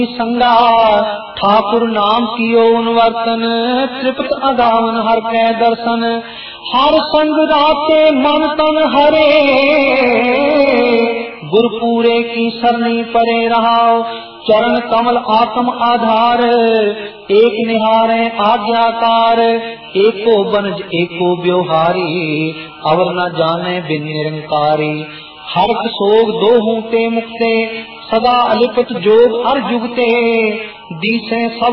संगा ठाकुर नाम कियो वर्तन, त्रिपत अगावन हर कै दर्शन। हर संग राते मन तन हरे, गुरपूरे की सरनी परे रहाओ। चरण कमल आत्म आधार, एक निहारे आज्ञाकार। एको बनज एको व्यवहारी, अवर न जाने बिन निरंकारी। हर्ष सोग दो हूते मुक्ते, सदा अलिपत जोग अर जुगते। दिसे सब